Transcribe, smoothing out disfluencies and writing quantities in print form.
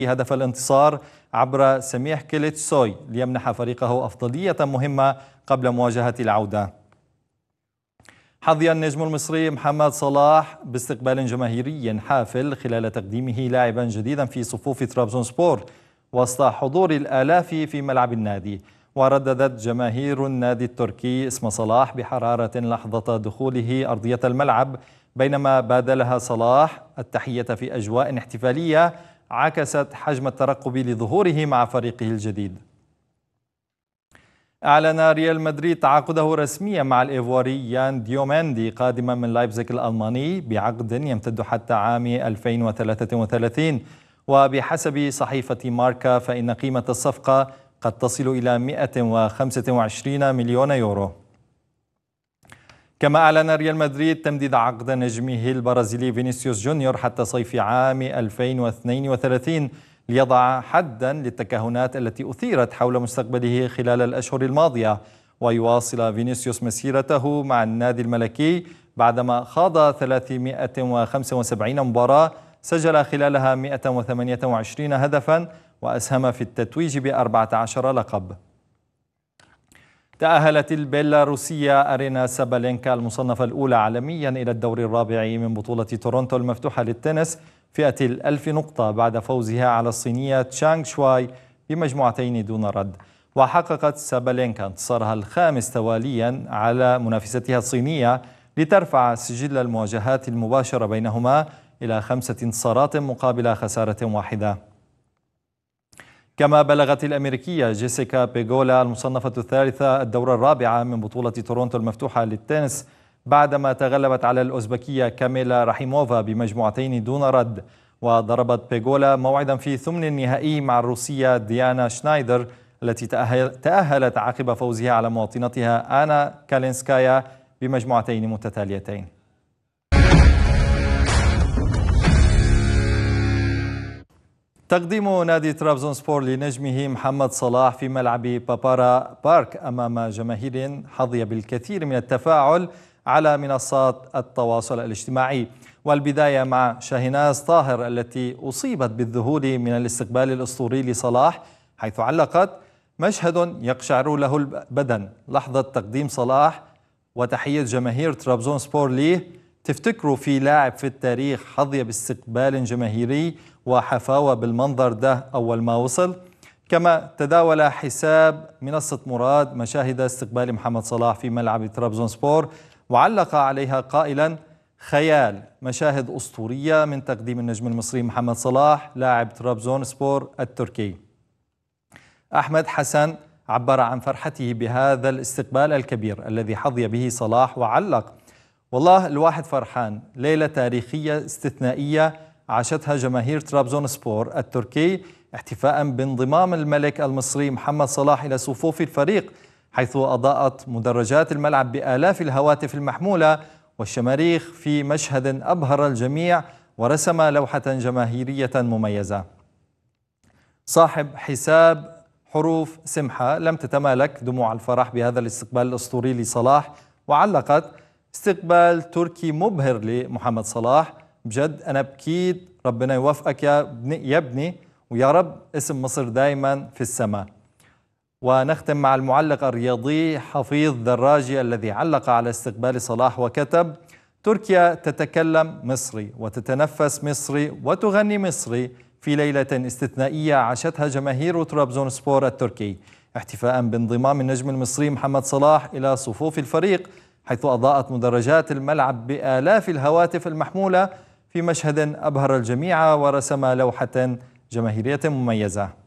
هدف الانتصار عبر سميح كليتسوي ليمنح فريقه أفضلية مهمة قبل مواجهة العودة. حظي النجم المصري محمد صلاح باستقبال جماهيري حافل خلال تقديمه لاعبا جديدا في صفوف طرابزونسبور وسط حضور الآلاف في ملعب النادي. ورددت جماهير النادي التركي اسم صلاح بحرارة لحظة دخوله أرضية الملعب، بينما بادلها صلاح التحية في أجواء احتفالية عكست حجم الترقب لظهوره مع فريقه الجديد. أعلن ريال مدريد تعاقده رسميا مع الإيفواري يان ديوميندي قادما من لايبزيغ الألماني بعقد يمتد حتى عام 2033، وبحسب صحيفة ماركا فإن قيمة الصفقة قد تصل إلى 125 مليون يورو. كما أعلن ريال مدريد تمديد عقد نجمه البرازيلي فينيسيوس جونيور حتى صيف عام 2032 ليضع حدا للتكهنات التي أثيرت حول مستقبله خلال الأشهر الماضية، ويواصل فينيسيوس مسيرته مع النادي الملكي بعدما خاض 375 مباراة سجل خلالها 128 هدفا وأسهم في التتويج ب14 لقب. تأهلت البيلاروسية أرينا سابالينكا المصنفة الأولى عالميا إلى الدور الرابع من بطولة تورونتو المفتوحة للتنس فئة 1000 نقطة بعد فوزها على الصينية تشانغ شواي بمجموعتين دون رد. وحققت سابالينكا انتصارها الخامس تواليا على منافستها الصينية لترفع سجل المواجهات المباشرة بينهما إلى 5 انتصارات مقابل خسارة واحدة. كما بلغت الأمريكية جيسيكا بيغولا المصنفة الثالثة الدورة الرابعة من بطولة تورونتو المفتوحة للتنس بعدما تغلبت على الأوزبكية كاميلا راحيموفا بمجموعتين دون رد. وضربت بيغولا موعدا في ثمن النهائي مع الروسية ديانا شنايدر التي تأهلت عقب فوزها على مواطنتها آنا كالينسكايا بمجموعتين متتاليتين. تقديم نادي طرابزونسبور لنجمه محمد صلاح في ملعب بابارا بارك أمام جماهير حظي بالكثير من التفاعل على منصات التواصل الاجتماعي. والبداية مع شاهناز طاهر التي أصيبت بالذهول من الاستقبال الأسطوري لصلاح، حيث علقت: مشهد يقشعر له البدن لحظة تقديم صلاح وتحية جماهير طرابزونسبور ليه. تفتكروا في لاعب في التاريخ حظي باستقبال جماهيري وحفاوة بالمنظر ده أول ما وصل؟ كما تداول حساب منصة مراد مشاهد استقبال محمد صلاح في ملعب طرابزونسبور وعلق عليها قائلا: خيال، مشاهد أسطورية من تقديم النجم المصري محمد صلاح لاعب طرابزونسبور التركي. أحمد حسن عبر عن فرحته بهذا الاستقبال الكبير الذي حظي به صلاح وعلق: والله الواحد فرحان، ليلة تاريخية استثنائية عاشتها جماهير طرابزونسبور التركي احتفاء بانضمام الملك المصري محمد صلاح إلى صفوف الفريق، حيث أضاءت مدرجات الملعب بآلاف الهواتف المحمولة والشماريخ في مشهد أبهر الجميع ورسم لوحة جماهيرية مميزة. صاحب حساب حروف سمحة لم تتمالك دموع الفرح بهذا الاستقبال الأسطوري لصلاح وعلقت: استقبال تركي مبهر لمحمد صلاح، بجد أنا بكيت، ربنا يوفقك يا ابني، ويا رب اسم مصر دائما في السماء. ونختم مع المعلق الرياضي حفيظ دراجي الذي علق على استقبال صلاح وكتب: تركيا تتكلم مصري وتتنفس مصري وتغني مصري في ليلة استثنائية عاشتها جماهير طرابزونسبور التركي احتفاء بانضمام النجم المصري محمد صلاح إلى صفوف الفريق، حيث أضاءت مدرجات الملعب بآلاف الهواتف المحمولة في مشهد أبهر الجميع ورسم لوحة جماهيرية مميزة.